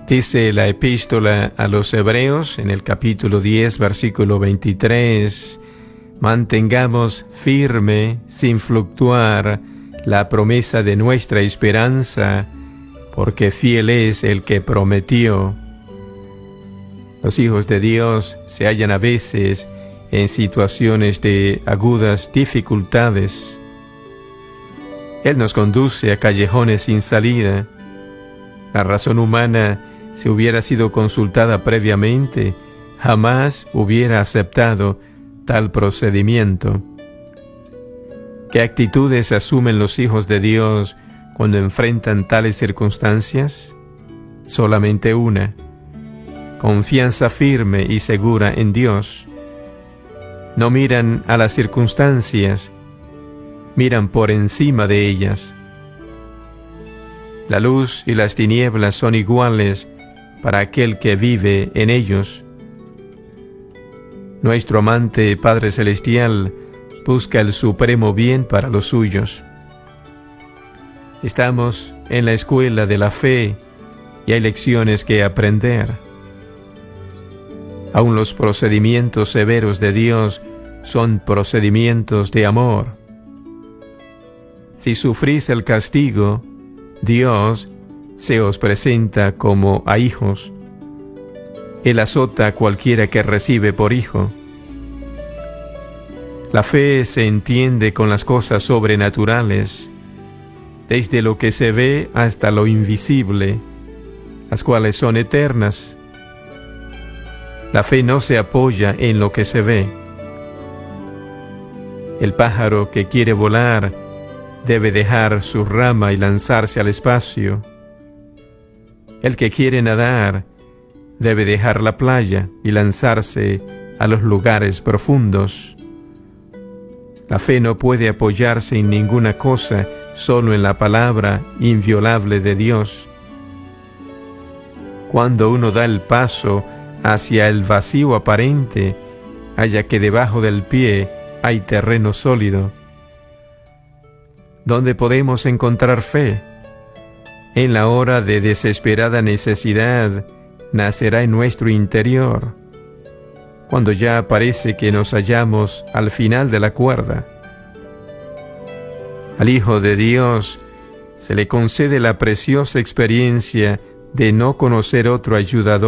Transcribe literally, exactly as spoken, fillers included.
Dice la epístola a los Hebreos en el capítulo diez, versículo veintitrés, mantengamos firme, sin fluctuar, la promesa de nuestra esperanza, porque fiel es el que prometió. Los hijos de Dios se hallan a veces en situaciones de agudas dificultades. Él nos conduce a callejones sin salida. La razón humana, si hubiera sido consultada previamente, jamás hubiera aceptado tal procedimiento. ¿Qué actitudes asumen los hijos de Dios cuando enfrentan tales circunstancias? Solamente una: confianza firme y segura en Dios. No miran a las circunstancias, miran por encima de ellas. La luz y las tinieblas son iguales para aquel que vive en ellos. Nuestro amante Padre Celestial busca el supremo bien para los suyos. Estamos en la escuela de la fe y hay lecciones que aprender. Aun los procedimientos severos de Dios son procedimientos de amor. Si sufrís el castigo, Dios se os presenta como a hijos. Él azota a cualquiera que recibe por hijo. La fe se entiende con las cosas sobrenaturales, desde lo que se ve hasta lo invisible, las cuales son eternas. La fe no se apoya en lo que se ve. El pájaro que quiere volar debe dejar su rama y lanzarse al espacio. El que quiere nadar debe dejar la playa y lanzarse a los lugares profundos. La fe no puede apoyarse en ninguna cosa, solo en la palabra inviolable de Dios. Cuando uno da el paso hacia el vacío aparente, halla que debajo del pie hay terreno sólido. ¿Dónde podemos encontrar fe? En la hora de desesperada necesidad, nacerá en nuestro interior, cuando ya parece que nos hallamos al final de la cuerda. Al Hijo de Dios se le concede la preciosa experiencia de no conocer otro ayudador